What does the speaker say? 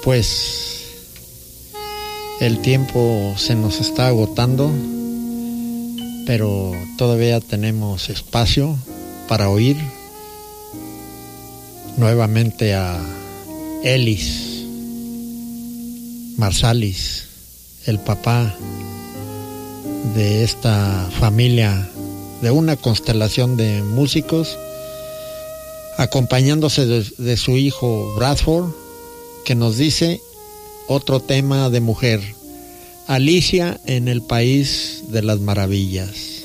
pues el tiempo se nos está agotando, pero todavía tenemos espacio para oír nuevamente a Ellis Marsalis, el papá de esta familia, de una constelación de músicos, acompañándose de su hijo Bradford, que nos dice otro tema de mujer, Alicia en el País de las Maravillas.